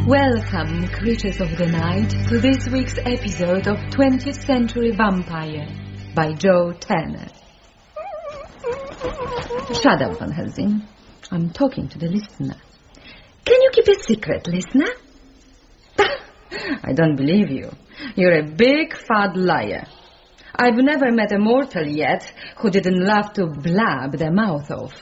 Welcome, creatures of the night, to this week's episode of 20th Century Vampire by Joe Tanner. Shut up, Van Helsing. I'm talking to the listener. Can you keep a secret, listener? I don't believe you. You're a big, fat liar. I've never met a mortal yet who didn't love to blab their mouth off.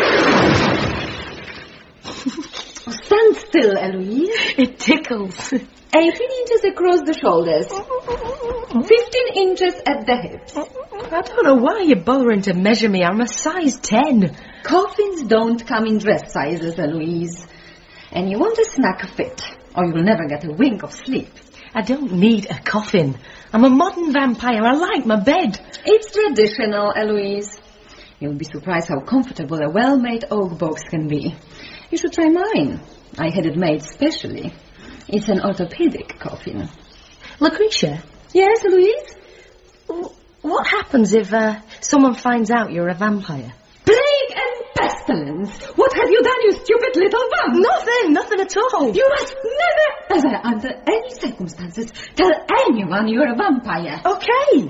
Stand still, Eloise. It tickles. 18 inches across the shoulders. 15 inches at the hips. I don't know why you're bothering to measure me. I'm a size 10. Coffins don't come in dress sizes, Eloise. And you want a snack fit, or you'll never get a wink of sleep. I don't need a coffin. I'm a modern vampire. I like my bed. It's traditional, Eloise. You'll be surprised how comfortable a well-made oak box can be. You should try mine. I had it made specially. It's an orthopedic coffin. Lucretia? Yes, Eloise? What happens if someone finds out you're a vampire? Plague and pestilence! What have you done, you stupid little vamp? Nothing at all. You must never, ever, under any circumstances, tell anyone you're a vampire. Okay.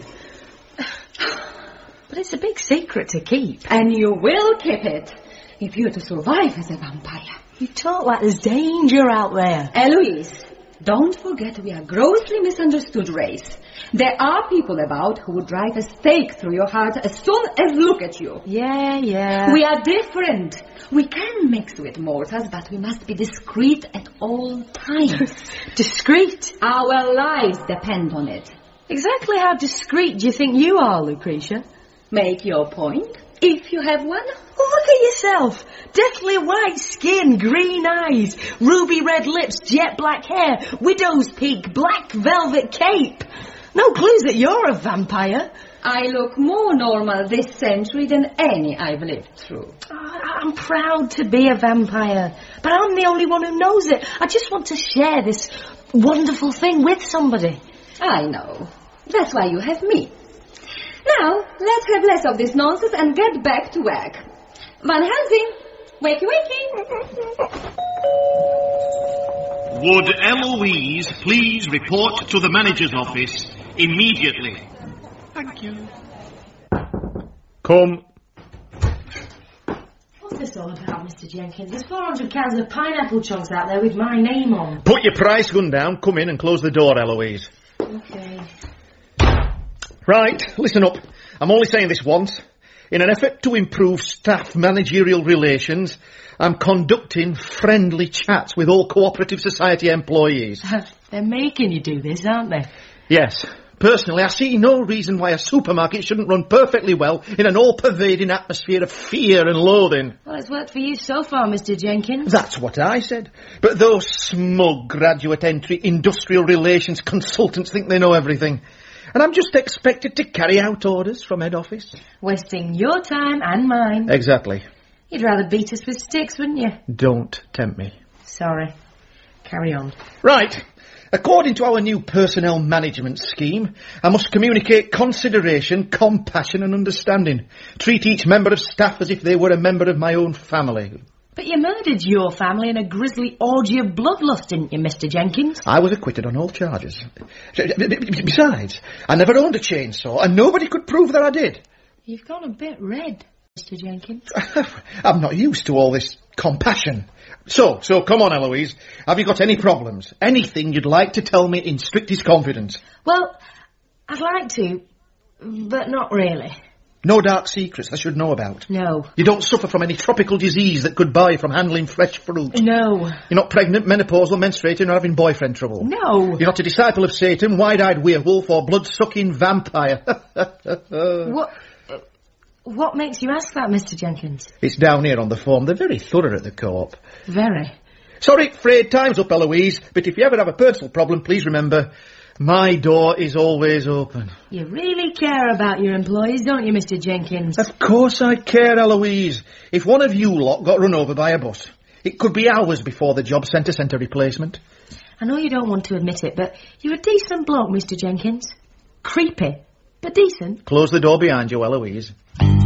But it's a big secret to keep. And you will keep it, if you're to survive as a vampire. You talk like there's danger out there. Eloise, don't forget we are a grossly misunderstood race. There are people about who would drive a stake through your heart as soon as look at you. Yeah. We are different. We can mix with mortals, but we must be discreet at all times. Discreet? Our lives depend on it. Exactly how discreet do you think you are, Lucretia? Make your point, if you have one. Well, look at yourself. Deathly white skin, green eyes, ruby red lips, jet black hair, widow's peak, black velvet cape. No clues that you're a vampire. I look more normal this century than any I've lived through. I'm proud to be a vampire, but I'm the only one who knows it. I just want to share this wonderful thing with somebody. I know. That's why you have me. Now, let's have less of this nonsense and get back to work. Van Helsing, wakey. Would Eloise please report to the manager's office immediately? Thank you. Come. What's this all about, Mr. Jenkins? There's 400 cans of pineapple chunks out there with my name on. Put your price gun down, come in and close the door, Eloise. Okay. Right, listen up. I'm only saying this once. In an effort to improve staff managerial relations, I'm conducting friendly chats with all cooperative society employees. They're making you do this, aren't they? Yes. Personally, I see no reason why a supermarket shouldn't run perfectly well in an all-pervading atmosphere of fear and loathing. Well, it's worked for you so far, Mr. Jenkins. That's what I said. But those smug graduate entry industrial relations consultants think they know everything. And I'm just expected to carry out orders from head office. Wasting your time and mine. Exactly. You'd rather beat us with sticks, wouldn't you? Don't tempt me. Sorry. Carry on. Right. According to our new personnel management scheme, I must communicate consideration, compassion and understanding. Treat each member of staff as if they were a member of my own family. But you murdered your family in a grisly orgy of bloodlust, didn't you, Mr. Jenkins? I was acquitted on all charges. Besides, I never owned a chainsaw, and nobody could prove that I did. You've gone a bit red, Mr. Jenkins. I'm not used to all this compassion. So come on, Eloise. Have you got any problems? Anything you'd like to tell me in strictest confidence? Well, I'd like to, but not really. No dark secrets I should know about? No. You don't suffer from any tropical disease that could buy from handling fresh fruit? No. You're not pregnant, menopausal, menstruating, or having boyfriend trouble? No. You're not a disciple of Satan, wide-eyed werewolf, or blood-sucking vampire? What makes you ask that, Mr. Jenkins? It's down here on the form. They're very thorough at the co-op. Very. Sorry, afraid time's up, Eloise, but if you ever have a personal problem, please remember, my door is always open. You really care about your employees, don't you, Mr. Jenkins? Of course I care, Eloise. If one of you lot got run over by a bus, it could be hours before the job centre sent a replacement. I know you don't want to admit it, but you're a decent bloke, Mr. Jenkins. Creepy, but decent. Close the door behind you, Eloise.